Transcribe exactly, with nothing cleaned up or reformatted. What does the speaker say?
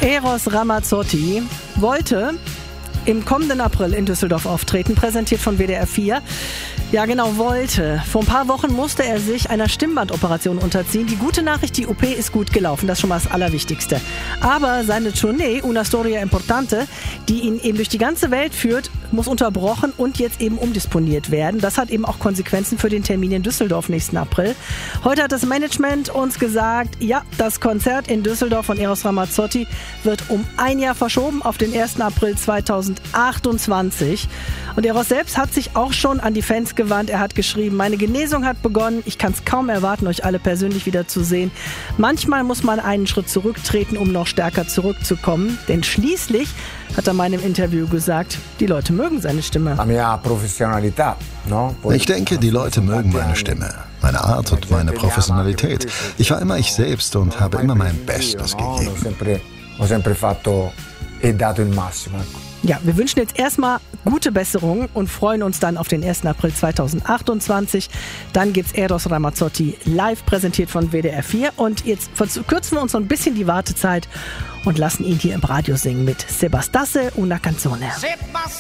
Eros Ramazzotti wollte im kommenden April in Düsseldorf auftreten, präsentiert von W D R vier. Ja, genau, wollte. Vor ein paar Wochen musste er sich einer Stimmbandoperation unterziehen. Die gute Nachricht, die O P ist gut gelaufen. Das ist schon mal das Allerwichtigste. Aber seine Tournee, Una Storia Importante, die ihn eben durch die ganze Welt führt, muss unterbrochen und jetzt eben umdisponiert werden. Das hat eben auch Konsequenzen für den Termin in Düsseldorf nächsten April. Heute hat das Management uns gesagt, ja, das Konzert in Düsseldorf von Eros Ramazzotti wird um ein Jahr verschoben auf den ersten April zweitausendachtundzwanzig. Und Eros selbst hat sich auch schon an die Fans gewandt. Er hat geschrieben, meine Genesung hat begonnen. Ich kann es kaum erwarten, euch alle persönlich wiederzusehen. Manchmal muss man einen Schritt zurücktreten, um noch stärker zurückzukommen. Denn schließlich, hat er meinem Interview gesagt, die Leute mögen seine Stimme. Ich denke, die Leute mögen meine Stimme, meine Art und meine Professionalität. Ich war immer ich selbst und habe immer mein Bestes gegeben. Ja, wir wünschen jetzt erstmal gute Besserung und freuen uns dann auf den ersten April zweitausendachtundzwanzig. Dann gibt's Eros Ramazzotti live, präsentiert von W D R vier. Und jetzt verkürzen wir uns so ein bisschen die Wartezeit und lassen ihn hier im Radio singen mit Se bastasse una canzone.